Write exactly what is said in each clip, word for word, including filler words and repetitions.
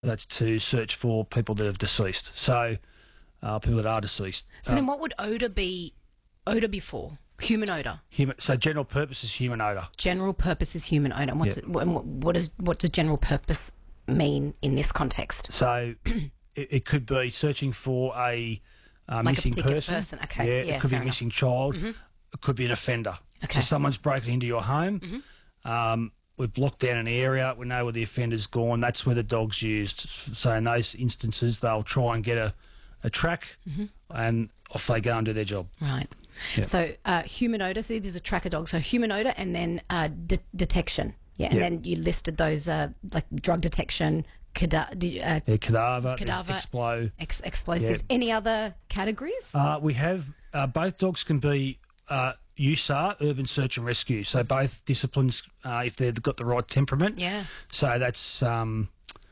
That's to search for people that have deceased. So uh, people that are deceased. So um, then what would odour be, odour be for? Human odour? Human, so general purpose is human odour. General purpose is human odour. What, yep. what, what, is, what does general purpose mean in this context? So it, it could be searching for a uh, like missing a particular person. person. Okay. Yeah, yeah it could be a enough. missing child. Mm-hmm. It could be an offender. Okay. So someone's broken into your home. Mm-hmm. Um, we've locked down an area. We know where the offender's gone. That's where the dog's used. So in those instances, they'll try and get a, a track, mm-hmm. and off they go and do their job. Right. Yep. So uh, human odour. So there's a tracker dog. So human odour, and then uh, de- detection. Yeah, and yep. then you listed those uh, like drug detection, cada- uh, yeah, cadaver, cadaver, explo, ex- explosives. Yep. Any other categories? Uh, we have uh, both dogs can be uh, U S A R, urban search and rescue. So both disciplines, uh, if they've got the right temperament. Yeah. So that's um,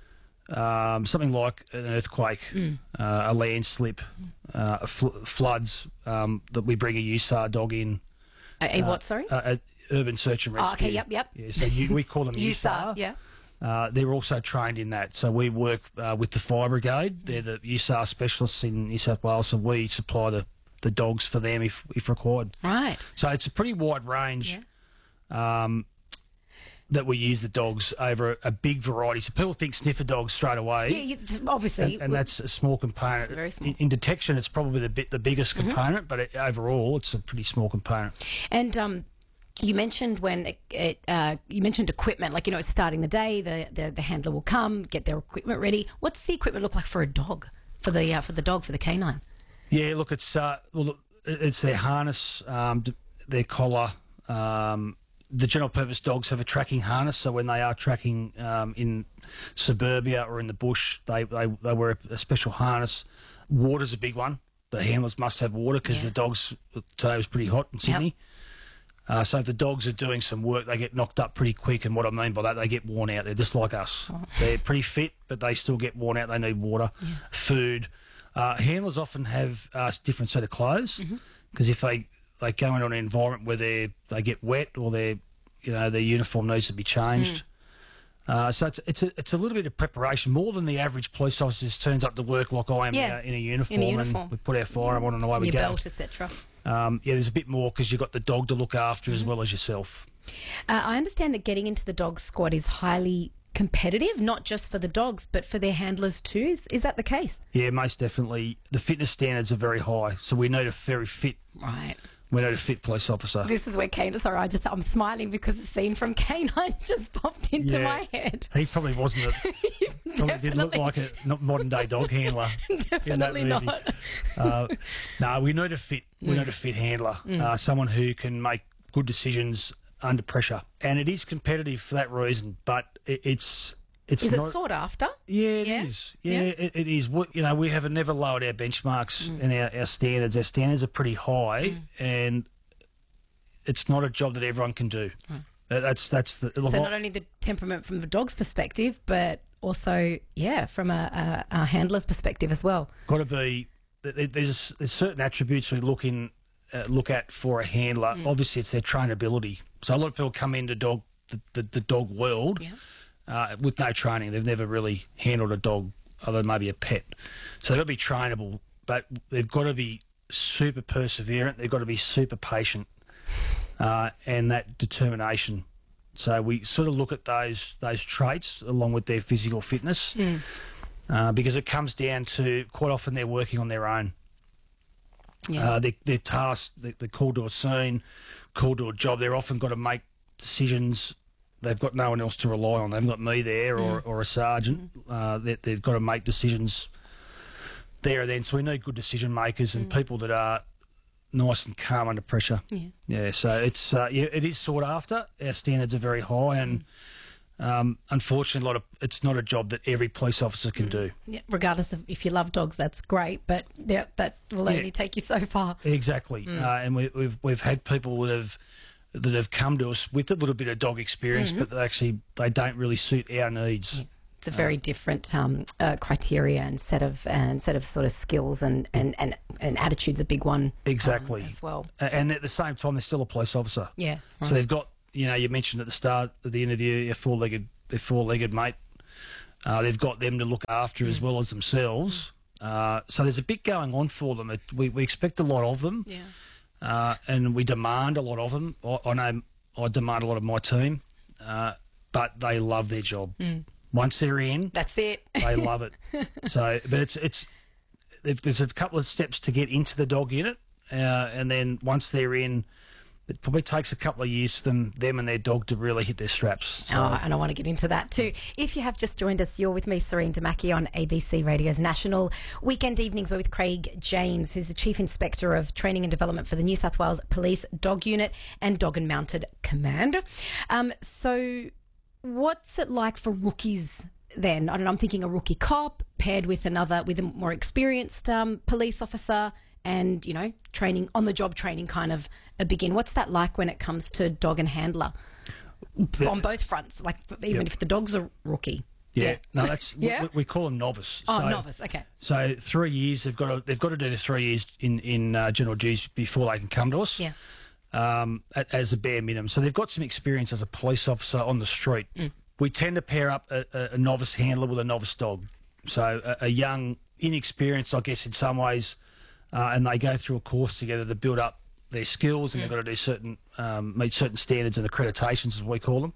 um, something like an earthquake, mm. uh, a landslip, uh, fl- floods. Um, that we bring a U S A R dog in. A, a uh, what? Sorry. A, a urban search and rescue. Oh, okay. Yep. Yep. Yeah. So you, we call them U S A R. U S A R. Yeah. Uh, they're also trained in that. So we work uh, with the Fire Brigade. They're the U S A R specialists in New South Wales, so we supply the, the dogs for them if, if required. Right. So it's a pretty wide range yeah. um, that we use the dogs over a, a big variety. So people think sniffer dogs straight away. Yeah, you, obviously. And, and that's a small component. It's very small. In, in detection, it's probably the, bit, the biggest mm-hmm. component, but it, overall, it's a pretty small component. And um, you mentioned when it, it, uh, you mentioned equipment, like, you know, it's starting the day, the, the, the handler will come, get their equipment ready. What's the equipment look like for a dog, for the uh, for the dog, for the canine? Yeah, look, it's uh, well, look, it's their harness, um, their collar. Um, the general purpose dogs have a tracking harness, so when they are tracking um, in suburbia or in the bush, they, they, they wear a, a special harness. Water's a big one. The handlers must have water because yeah. the dogs, today was pretty hot in Sydney. Yep. Uh, so if the dogs are doing some work, they get knocked up pretty quick, and what I mean by that, they get worn out. They're just like us. Oh. They're pretty fit, but they still get worn out. They need water, yeah. food. Uh, handlers often have a uh, different set of clothes because mm-hmm. if they, they go into an environment where they they get wet or their you know their uniform needs to be changed. Mm. Uh, so it's it's a, it's a little bit of preparation more than the average police officer just turns up to work like I am yeah. uh, in a uniform, in a uniform and we put our firearm on and away we your go. Belt, et cetera. Um, yeah, there's a bit more because you've got the dog to look after mm-hmm. as well as yourself. Uh, I understand that getting into the dog squad is highly competitive, not just for the dogs, but for their handlers too. Is, is that the case? Yeah, most definitely. The fitness standards are very high, so we need a very fit. Right. We need a fit police officer. This is where Canine. Sorry, I just I'm smiling because the scene from Canine just popped into yeah, my head. He probably wasn't. A, probably didn't look like a modern day dog handler. Definitely not. uh, no, we need a fit. We mm. need a fit handler. Mm. Uh, someone who can make good decisions under pressure, and it is competitive for that reason. But it, it's it's is not, it sought after? Yeah, it yeah. is. Yeah, yeah. It, it is. You know, we have never lowered our benchmarks mm. and our, our standards. Our standards are pretty high, mm. and it's not a job that everyone can do. Mm. That's that's the. So not only the temperament from the dog's perspective, but also yeah, from a, a, a handler's perspective as well. Got to be. There's, there's certain attributes we look in. Uh, look at for a handler. Mm. Obviously, it's their trainability. So a lot of people come into dog the, the, the dog world yeah. uh, with no training. They've never really handled a dog other than maybe a pet. So they've got to be trainable, but they've got to be super perseverant. They've got to be super patient, uh, and that determination. So we sort of look at those those traits along with their physical fitness, mm. uh, because it comes down to quite often they're working on their own. Yeah. Uh, they, they're tasked, they, they're called to a scene, called to a job. They're often got to make decisions. They've got no one else to rely on. They've got me there or, mm. or a sergeant. Mm. Uh, they, they've got to make decisions there and then. So we need good decision makers and mm. people that are nice and calm under pressure. Yeah. Yeah. So it's uh, yeah, it is sought after. Our standards are very high, and um, unfortunately, a lot of it's not a job that every police officer can mm. do. Yeah, regardless of if you love dogs, that's great, but yeah, that will only yeah. take you so far. Exactly, mm. uh, and we, we've we've had people that have that have come to us with a little bit of dog experience, mm-hmm. but they actually they don't really suit our needs. Yeah. It's a very uh, different um, uh, criteria and set of and set of sort of skills and and and, and attitude's a big one. Exactly um, as well. And at the same time, they're still a police officer. Yeah. Right. So they've got, you know, you mentioned at the start of the interview, a four-legged, a four-legged mate. Uh, they've got them to look after as well as themselves. Uh, so there's a bit going on for them. It, we, we expect a lot of them, Yeah. uh, and we demand a lot of them. I, I know I demand a lot of my team, uh, but they love their job. Mm. Once they're in, That's it. they love it. So, but it's it's there's a couple of steps to get into the dog unit, uh, and then once they're in, it probably takes a couple of years for them, them and their dog to really hit their straps. So, Oh, and I want to get into that too. If you have just joined us, you're with me, Serene Damaki, on A B C Radio's National Weekend Evenings. We're with Craig James, who's the Chief Inspector of Training and Development for the New South Wales Police Dog Unit and Dog and Mounted Command. Um, so what's it like for rookies then? I don't know, I'm thinking a rookie cop paired with another, with a more experienced um, police officer, and, you know, training, on-the-job training kind of a begin. What's that like when it comes to dog and handler on both fronts, like even Yep. if the dog's a rookie? yeah, no, that's Yeah? we, we call them novice. Oh, So- novice, okay. So three years they've got to they've got to do the three years in in uh, general duties before they can come to us. Yeah. Um, a- as a bare minimum. So they've got some experience as a police officer on the street. Mm. We tend to pair up a, a, a novice handler with a novice dog. So a, a young, inexperienced, I guess, in some ways, uh, and they go through a course together to build up their skills, and Mm. they've got to do certain um, meet certain standards and accreditations, as we call them.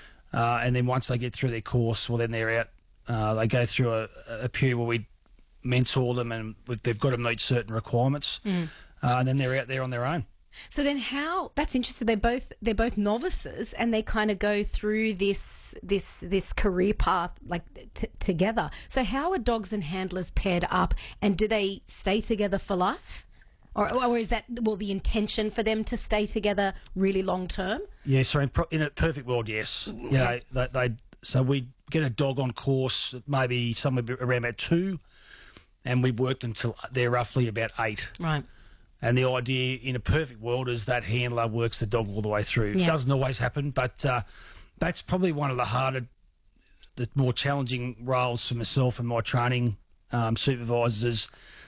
Uh, and then once they get through their course, well, then they're out. Uh, they go through a, a period where we mentor them, and they've got to meet certain requirements, Mm. uh, and then they're out there on their own. So then, how? That's interesting. They're both they're both novices, and they kind of go through this this this career path like t- together. So how are dogs and handlers paired up, and do they stay together for life, or, or is that well the intention for them to stay together really long term? Yeah, so in, pro- in a perfect world, yes. You know, they, they so we get a dog on course, maybe somewhere around about two, and we work them till they're roughly about eight. Right. And the idea in a perfect world is that handler works the dog all the way through. It Yeah. doesn't always happen, but uh, that's probably one of the harder, the more challenging roles for myself and my training um, supervisors is,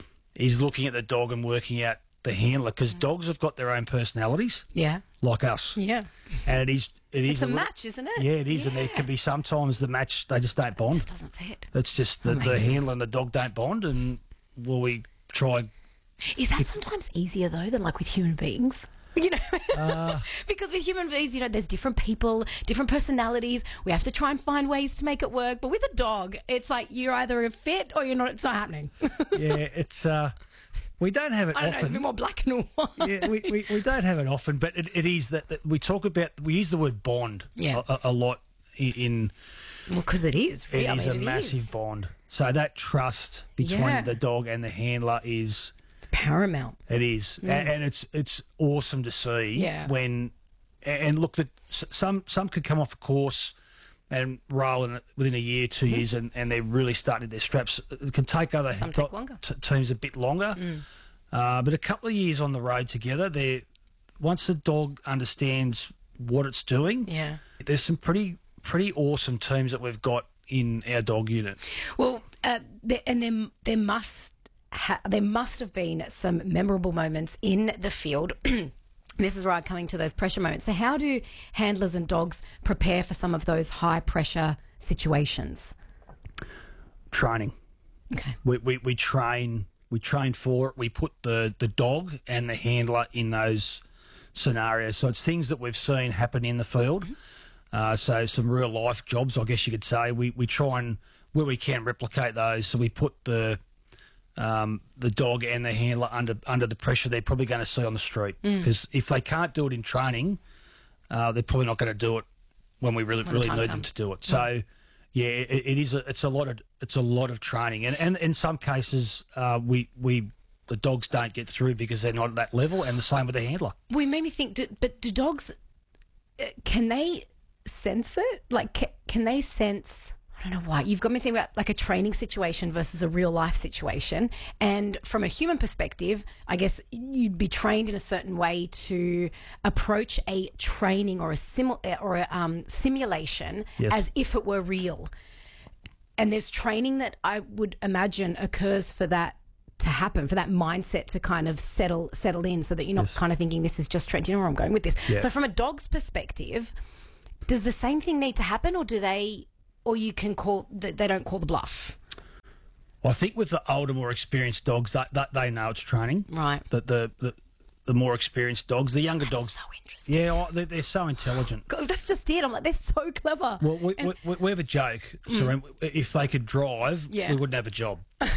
is looking at the dog and working out the handler, because dogs have got their own personalities, Yeah. like us. Yeah. And it is it is It's a li- match, isn't it? Yeah, it is, and there can be sometimes the match they just don't bond. Just doesn't fit. It's just the, the Amazing. handler and the dog don't bond, and well, we try. Is that sometimes easier though than like with human beings? You know, Uh, because with human beings, you know, there's different people, different personalities. We have to try and find ways to make it work. But with a dog, it's like you're either a fit or you're not. It's not happening. Yeah, it's uh, we don't have it I don't know. It's a bit often. more black and white. Yeah, we, we, we don't have it often, but it, it is that, that we talk about. We use the word bond Yeah. a, a, a lot in. in Well, because it is. it Really. I is mean, a it massive is. bond. So that trust between Yeah. the dog and the handler is. It's paramount. It is, A- and it's it's awesome to see Yeah. when, and look, that s- some some could come off a course and roll in it within a year, two Mm-hmm. years, and, and they're really starting their straps. It can take other Some take longer. t- teams a bit longer, uh, but a couple of years on the road together, they once the dog understands what it's doing, Yeah. there's some pretty pretty awesome teams that we've got in our dog unit. Well, uh, there, and there, there must ha- there must have been some memorable moments in the field. This is where I'm coming to those pressure moments. So, how do handlers and dogs prepare for some of those high pressure situations? Training. Okay. We, we, we train we train for it. We put the, the dog and the handler in those scenarios. So it's things that we've seen happen in the field. Uh, so some real life jobs, I guess you could say. We we try and where we can replicate those. So we put the um, the dog and the handler under under the pressure they're probably going to see on the street. Because if they can't do it in training, uh, they're probably not going to do it when we really When the really time need them comes. to do it. So. Yeah, it, it is. A, it's a lot of it's a lot of training, and, and in some cases, uh, we we the dogs don't get through because they're not at that level, and the same with the handler. Well, it made me think. Do, but do dogs? uh, Can they sense it? Like, can, can they sense? I don't know why. You've got me thinking about like a training situation versus a real life situation. And from a human perspective, I guess you'd be trained in a certain way to approach a training or a simul or a um, simulation Yes. as if it were real. And there's training that I would imagine occurs for that to happen, for that mindset to kind of settle settle in, so that you're not kind of thinking this is just training. Do you know where I'm going with this? Yeah. So from a dog's perspective, does the same thing need to happen, or do they or you can call th- they don't call the bluff. I think with the older, more experienced dogs, that, that they know it's training. Right. That the, the the more experienced dogs, the younger That's dogs, so interesting. yeah, oh, they're, they're so intelligent. God, that's just it. I'm like, they're so clever. Well, we, And- we, we have a joke. So if they could drive, Yeah. we wouldn't have a job.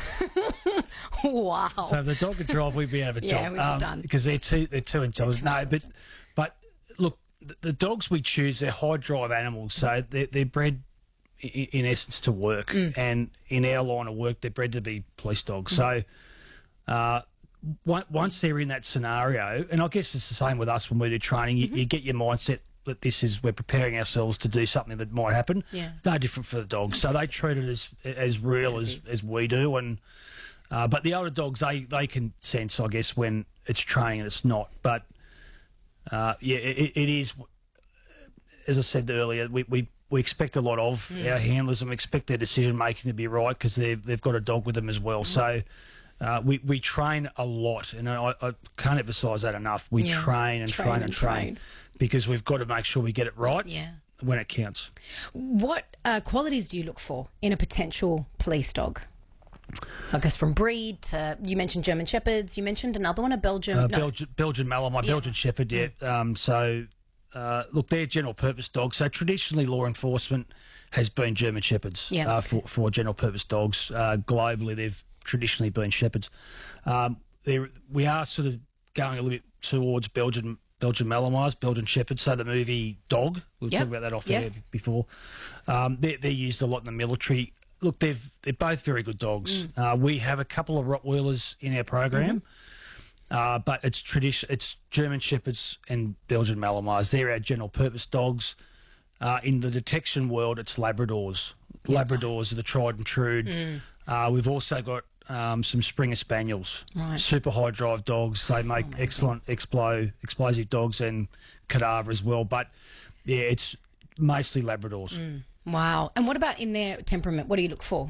wow. So if the dog could drive, we'd be out of a Yeah, job. we'd be done. Because they're too they're too intelligent. They're too no, intelligent. but but look, the, the dogs we choose, they're high drive animals, so they're, they're bred in, in essence to work, Mm. and in our line of work, they're bred to be police dogs. So. Uh, on- Once they're in that scenario, and I guess it's the same with us when we do training, you, Mm-hmm. you get your mindset that this is we're preparing ourselves to do something that might happen. Yeah. No different for the dogs, so they treat it as as real As as, is. as we do. And uh, but the older dogs, they they can sense, I guess, when it's training and it's not. But uh, yeah, it, it is. As I said earlier, we we, we expect a lot of Mm. our handlers, and we expect their decision making to be right because they've they've got a dog with them as well. So. Uh, we, we train a lot, and I, I can't emphasise that enough. We Yeah. train and Train train, and and train, train. because we've got to make sure we get it right Yeah. when it counts. What uh, qualities do you look for in a potential police dog? So I guess from breed to, you mentioned German Shepherds, you mentioned another one, a Belgian. Uh, no. Belgian, Belgian Malinois, Yeah. Belgian Shepherd, yeah. Um, so, uh, look, they're general purpose dogs. So traditionally, law enforcement has been German Shepherds Yeah. uh, for, for general purpose dogs. Uh, globally, they've traditionally been Shepherds. Um, they're- we are sort of going a little bit towards Belgian Belgian Malinois, Belgian Shepherds. So the movie Dog, we were Yep. talking about that off Yes. air before. Um, they're, they're used a lot in the military. Look, they've, they're both very good dogs. Mm. Uh, we have a couple of Rottweilers in our program. Mm-hmm. Uh, but it's tradition. It's German Shepherds and Belgian Malinois. They're our general purpose dogs. Uh, in the detection world, it's Labradors. Labradors are the tried and true. Mm. Uh, we've also got um, some Springer Spaniels, Right. super high drive dogs. They So make amazing. excellent explo explosive dogs and cadaver as well. But yeah, it's mostly Labradors. Wow. And what about in their temperament? What do you look for?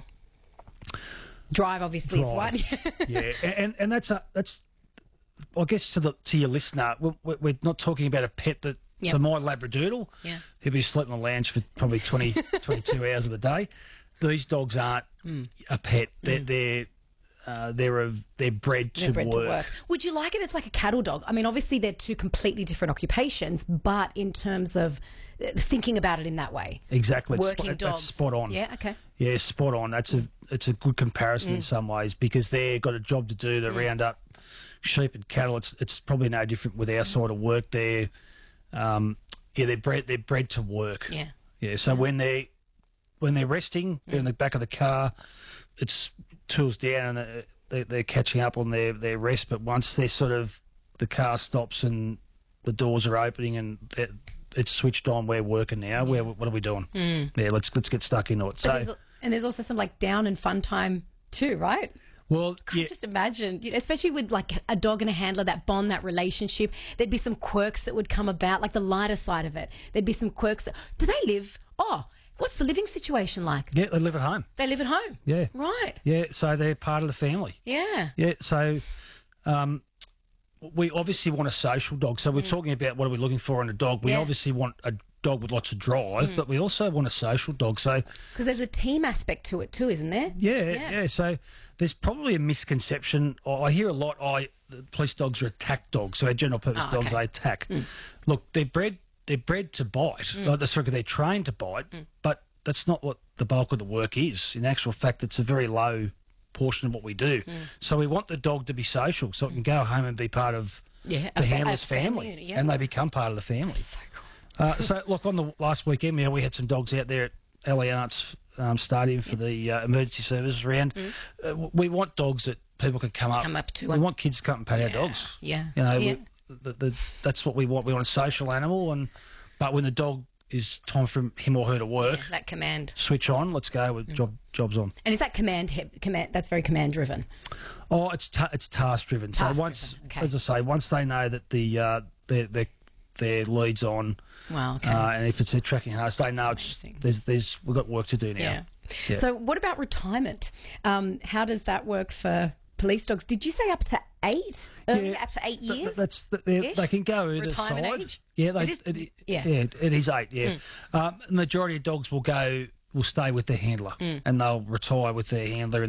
Drive, obviously, is Drive. one. Yeah, and and that's a that's. I guess to the to your listener, we're, we're not talking about a pet that. Yep. So my Labradoodle, Yeah. he'll be sleeping on the lounge for probably twenty, twenty-two hours of the day. These dogs aren't Mm. a pet. They're they're uh, they're a, they're bred, They're to, bred work. to work. Would you like it as like a cattle dog? I mean, obviously they're two completely different occupations, but in terms of uh, thinking about it in that way, Exactly, it's working spot, dogs. that's spot on. Yeah. Okay. Yeah, spot on. That's a it's a good comparison Mm. in some ways because they've got a job to do to round up sheep and cattle. It's it's probably no different with our side of work. They're um, yeah, they're bred they're bred to work. Yeah. Yeah. So when they when they're resting, they're in the back of the car. It's tools down and they're, they're, they're catching up on their, their rest. But once they're sort of the car stops and the doors are opening and they're- it's switched on, we're working now. Where what are we doing? Yeah, let's let's get stuck into it. But So there's, and there's also some like down and fun time too, right? well, Can't yeah, just imagine, you know, especially with like a dog and a handler, that bond, that relationship. There'd be some quirks that would come about, like the lighter side of it. There'd be some quirks. That, do they live? Oh, what's the living situation like? yeah, they live at home. They live at home. Yeah, Right. yeah. So they're part of the family. Yeah. Yeah. So um, we obviously want a social dog. So we're talking about what are we looking for in a dog. We Mm. Yeah. obviously want a dog with lots of drive, but we also want a social dog. So Because there's a team aspect to it too, isn't there? yeah, Yeah. yeah. So there's probably a misconception. I I hear a lot. I the police dogs are attack dogs. So our general purpose Oh, dogs okay. they attack. Look, they're bred. They're bred to bite. Like they're, sorry, they're trained to bite, but that's not what the bulk of the work is. In actual fact, it's a very low portion of what we do. So we want the dog to be social, so it can go home and be part of Yeah, a the fa- a handler's family family, unit, yeah. and they become part of the family. So cool. Uh, so, look, on the last weekend, yeah, we had some dogs out there at Allianz um, Stadium for the uh, emergency services round. Uh, w- we want dogs that people can come up. Come up to We and- want kids to come and pet our Yeah, dogs. yeah, You know, yeah. we, the, the, that's what we want. We want a social animal, and but when the dog is time for him or her to work, Yeah, that command. switch on. Let's go with job jobs on. And is that command, he- command? That's very command driven. Oh, it's ta- it's task driven. So Task once, driven, okay. as I say, once they know that the uh, their their their leads on. Wow. Okay. Uh, and if it's a tracking harness, they know it's Amazing. there's there's we've got work to do now. yeah. Yeah. So what about retirement? Um, how does that work for police dogs? Did you say up to eight? Earlier, Yeah, up to eight Th- th- years? that's th- they Ish? they can go either Retirement side. age? Yeah, they, Is this- it, yeah. yeah, it is eight. Yeah, um, the majority of dogs will go will stay with their handler and they'll retire with their handler.